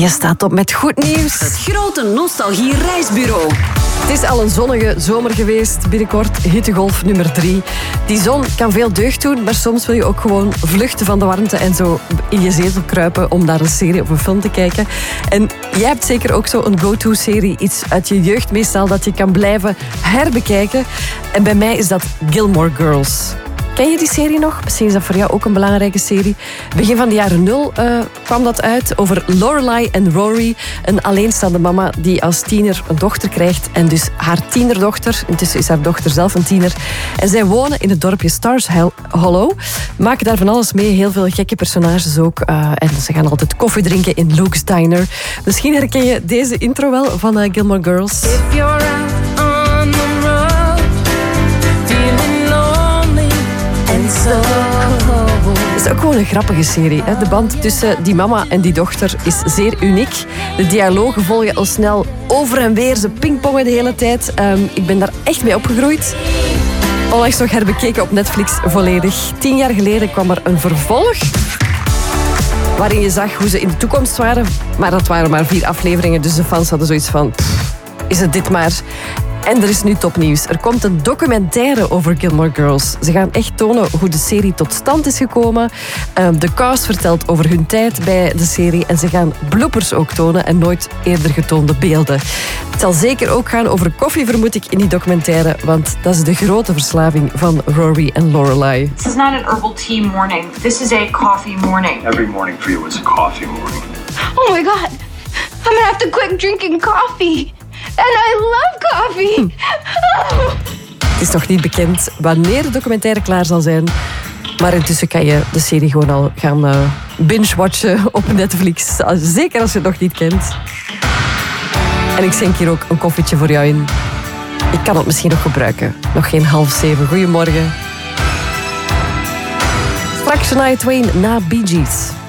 Je staat op met goed nieuws. Het grote nostalgie-reisbureau. Het is al een zonnige zomer geweest. Binnenkort hittegolf nummer 3. Die zon kan veel deugd doen, maar soms wil je ook gewoon vluchten van de warmte en zo in je zetel kruipen om naar een serie of een film te kijken. En jij hebt zeker ook zo een go-to-serie, iets uit je jeugd meestal, dat je kan blijven herbekijken. En bij mij is dat Gilmore Girls. Ken je die serie nog? Misschien is dat voor jou ook een belangrijke serie. Begin van de jaren 0 kwam dat uit over Lorelai en Rory. Een alleenstaande mama die als tiener een dochter krijgt. En dus haar tienerdochter, intussen is haar dochter zelf een tiener. En zij wonen in het dorpje Stars Hollow. Maken daar van alles mee, heel veel gekke personages ook. En ze gaan altijd koffie drinken in Luke's Diner. Misschien herken je deze intro wel van Gilmore Girls. If you're out on the road, feeling lonely and so cold. Het is ook gewoon een grappige serie. Hè? De band tussen die mama en die dochter is zeer uniek. De dialogen volgen al snel over en weer. Ze pingpongen de hele tijd. Ik ben daar echt mee opgegroeid. Onlangs nog herbekeken op Netflix volledig. 10 jaar geleden kwam er een vervolg waarin je zag hoe ze in de toekomst waren. Maar dat waren maar 4 afleveringen, dus de fans hadden zoiets van... is het dit maar... En er is nu topnieuws. Er komt een documentaire over Gilmore Girls. Ze gaan echt tonen hoe de serie tot stand is gekomen. De cast vertelt over hun tijd bij de serie. En ze gaan bloopers ook tonen en nooit eerder getoonde beelden. Het zal zeker ook gaan over koffie, vermoed ik, in die documentaire. Want dat is de grote verslaving van Rory en Lorelai. This is not an herbal tea morning. This is a coffee morning. Every morning for you is a coffee morning. Oh my god, I'm gonna have to quit drinking coffee. And I love coffee. Het is nog niet bekend wanneer de documentaire klaar zal zijn. Maar intussen kan je de serie gewoon al gaan binge-watchen op Netflix. Zeker als je het nog niet kent. En ik schenk hier ook een koffietje voor jou in. Ik kan het misschien nog gebruiken. Nog geen 6:30. Goedemorgen. Straks Shania Twain na Bee Gees.